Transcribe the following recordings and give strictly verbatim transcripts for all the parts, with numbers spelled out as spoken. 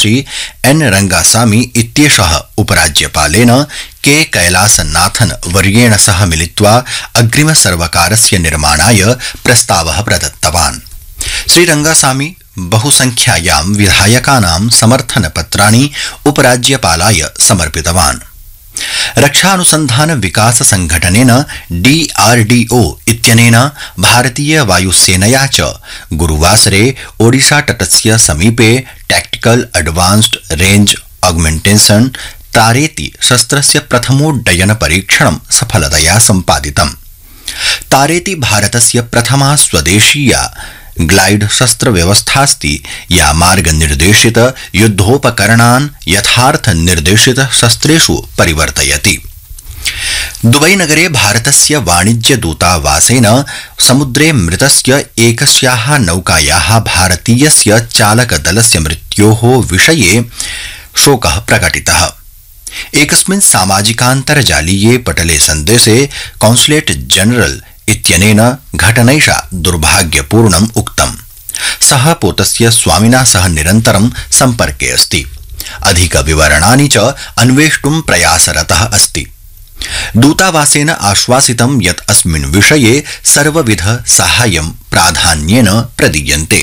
मुख्यमंत्री एन रंगासामी इत्येषः उपराज्यपालेन के कैलासनाथन वर्येण सह मिलित्वा अग्रिम सर्वकारस्य निर्माणाय प्रस्तावः प्रदत्तवान्। श्रीरंगासामी बहुसंख्यायां विधायकानां समर्थनपत्राणि उपराज्यपालाय समर्पितवान्। रक्षानुसंधान विकास संघटनेन डीआरडीओ इत्यनेन भारतीय वायुसेनया च गुरुवासरे ओडिशा तटस्य समीपे टैक्टिकल एडवांस्ड रेंज ऑगमेंटेशन तारेति शस्त्रस्य प्रथमोड्डयन परीक्षणं सफलतया सम्पादितम्। तारेति भारतस्य प्रथमा स्वदेशीया ग्लाइड शस्त्र व्यवस्थास्ति या मार्गनिर्देशित युद्धोपकरणान् यथार्थ निर्देशित शस्त्रेषु परिवर्तयति। दुबई नगरे भारतस्य वाणिज्य दूतावासेन समुद्रे मृतस्य एकस्याः नौकायाः भारतीयस्य चालकदलस्य मृत्योः विषये शोकः प्रकटितः। एकस्मिन् सामाजिकान्तर्जालीये पटले सन्देशे कॉन्सुलेट जनरल इत्यनेन घटनैषा दुर्भाग्यपूर्णम् उक्तम्। सः पोतस्य स्वामिना सह निरन्तरं सम्पर्के अस्ति। अधिकविवरणानि च अन्वेष्टुं प्रयासरतः अस्ति। दूतावासेन आश्वासितं यत् अस्मिन् विषये सर्वविध साहाय्यं प्राधान्येन प्रदीयन्ते।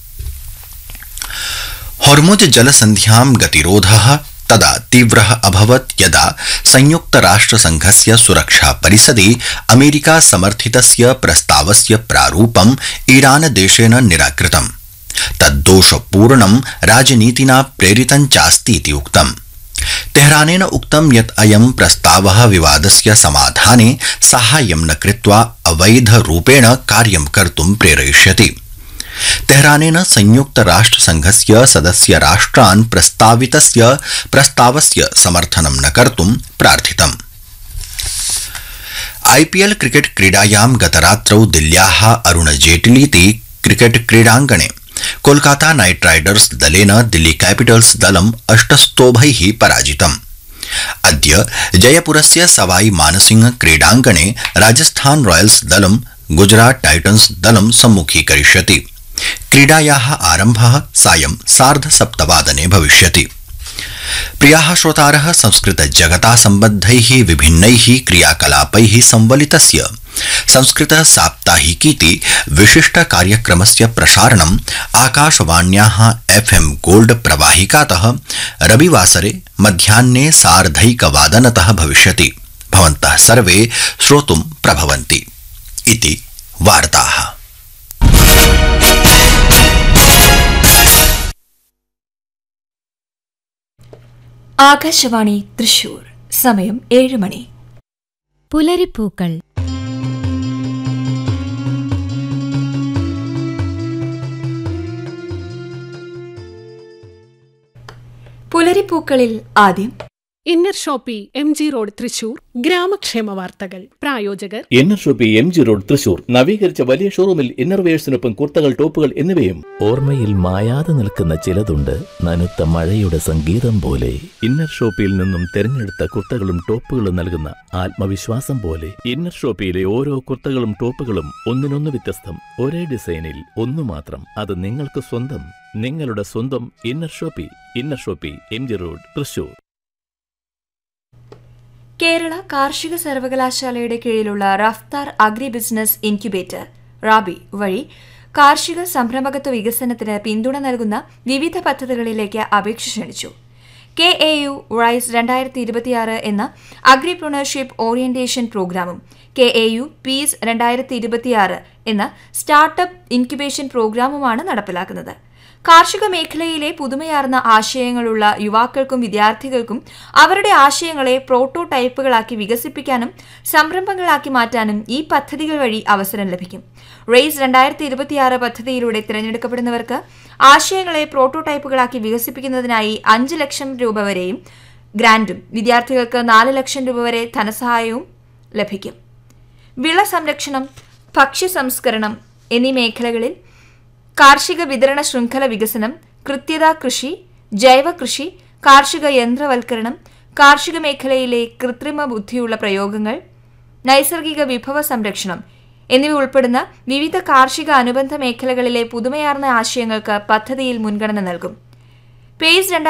हॉर्मुज जलसन्ध्यां गतिरोधः तदा तीव्रः अभवत् यदा संयुक्तराष्ट्रसंघस्य सुरक्षा परिषदि अमेरिका समर्थितस्य प्रस्तावस्य प्रारूपम् ईरान देशेन निराकृतम्। तद्दोषपूर्णं राजनीतिना प्रेरितं चास्ति इति उक्तम्। तेहरानेन उक्तं यत् अयं प्रस्तावः विवादस्य समाधाने साहाय्यं न कृत्वा अवैधरूपेण कार्यं कर्तुं प्रेरयिष्यति। तेहरानेन संयुक्त राष्ट्र संघस्य सदस्य राष्ट्रान् प्रस्तावितस्य प्रस्तावस्य समर्थनं न कर्तुं प्रार्थितम्। आईपीएल क्रिकेट क्रीडायां गतरात्रौ दिल्ल्याः अरुण जेटलीति क्रिकेट क्रीडाङ्गणे कोलकाता नाइट राइडर्स दलेन दिल्ली कैपिटल्स दलम् अष्टस्तोभैः पराजितम्। अद्य जयपुरस्य सवाई मानसिंह क्रीडाङ्गणे राजस्थान रॉयल्स दलं गुजरात टाइटन्स दलं सम्मुखीकरिष्यति। क्रीडायाः आरम्भः सायं सार्ध सप्तवादने भविष्यति। प्रियाः श्रोतारः, संस्कृत जगता सम्बद्धैः विभिन्नैः क्रियाकलापैः संवलितस्य संस्कृत साप्ताहिकीति विशिष्ट कार्यक्रमस्य प्रसारणम् आकाशवाण्याः एफएम गोल्ड प्रवाहिकातः रविवासरे मध्याह्ने सार्धैकवादनतः भविष्यति। भवन्तः सर्वे श्रोतुं प्रभवन्ति इति वार्ताः। ആകാശവാണി തൃശൂർ. സമയം ഏഴ് മണി. പുലരിപ്പൂക്കൾ. പുലരിപ്പൂക്കളിൽ ആദ്യം inner Shopee M G road Thrissur ഗ്രാമക്ഷേമ വാർത്തകൾ. പ്രായോജകർ inner Shopee M G road Thrissur നവീകരിച്ച വലിയ ഷോറൂമിൽ ഇന്നർവെയേഴ്സിനൊപ്പം കുർത്തകൾ, ടോപ്പുകൾ എന്നിവയും. ഓർമ്മയിൽ മായാതെ നിൽക്കുന്ന ചിലതുണ്ട്, നനുത്ത മഴയുടെ സംഗീതം പോലെ. ഇന്നർ ഷോപ്പിയിൽ നിന്നും തെരഞ്ഞെടുത്ത കുർത്തകളും ടോപ്പുകളും നൽകുന്ന ആത്മവിശ്വാസം പോലെ. ഇന്നർ ഷോപ്പിയിലെ ഓരോ കുർത്തകളും ടോപ്പുകളും ഒന്നിനൊന്ന് വ്യത്യസ്തം, ഒരേ ഡിസൈനിൽ ഒന്നു മാത്രം. അത് നിങ്ങൾക്ക് സ്വന്തം, നിങ്ങളുടെ സ്വന്തം inner Shopee. Inner Shopee M G road Thrissur. Kerala കാർഷിക സർവകലാശാലയുടെ കീഴിലുള്ള Raftaar agri business incubator rabi വഴി കാർഷിക സംരംഭകത്വ വികസനത്തിന് പിന്തുണ നൽകുന്ന വിവിധ പദ്ധതികളിലേക്ക് അപേക്ഷ ക്ഷണിച്ചു. കെ എ യു റൈസ് രണ്ടായിരത്തി ഇരുപത്തിയാറ് എന്ന അഗ്രിപ്രണർഷിപ്പ് ഓറിയന്റേഷൻ പ്രോഗ്രാമും കെ എ യു പീസ് രണ്ടായിരത്തി ഇരുപത്തിയാറ് എന്ന സ്റ്റാർട്ടപ്പ് ഇൻക്യുബേഷൻ പ്രോഗ്രാമുമാണ് നടപ്പിലാക്കുന്നത്. കാർഷിക മേഖലയിലെ പുതുമയാർന്ന ആശയങ്ങളുള്ള യുവാക്കൾക്കും വിദ്യാർത്ഥികൾക്കും അവരുടെ ആശയങ്ങളെ പ്രോട്ടോടൈപ്പുകളാക്കി വികസിപ്പിക്കാനും സംരംഭങ്ങളാക്കി മാറ്റാനും ഈ പദ്ധതികൾ വഴി അവസരം ലഭിക്കും. റെയ്സ് രണ്ടായിരത്തി ഇരുപത്തിയാറ് പദ്ധതിയിലൂടെ തിരഞ്ഞെടുക്കപ്പെടുന്നവർക്ക് ആശയങ്ങളെ പ്രോട്ടോടൈപ്പുകളാക്കി വികസിപ്പിക്കുന്നതിനായി അഞ്ച് ലക്ഷം രൂപ വരെയും ഗ്രാന്റും വിദ്യാർത്ഥികൾക്ക് നാല് ലക്ഷം രൂപ വരെ ധനസഹായവും ലഭിക്കും. വിള സംരക്ഷണം, ഭക്ഷ്യ സംസ്കരണം എന്നീ മേഖലകളിൽ കാർഷിക വിതരണ ശൃംഖല വികസനം, കൃത്യത കൃഷി, ജൈവ കൃഷി, കാർഷിക യന്ത്രവൽക്കരണം, കാർഷിക മേഖലയിലെ കൃത്രിമ ബുദ്ധിയുള്ള പ്രയോഗങ്ങൾ, നൈസർഗിക വിഭവ സംരക്ഷണം എന്നിവ ഉൾപ്പെടുന്ന വിവിധ കാർഷിക അനുബന്ധ മേഖലകളിലെ പുതുമയാർന്ന ആശയങ്ങൾക്ക് പദ്ധതിയിൽ മുൻഗണന നൽകും. പേസ്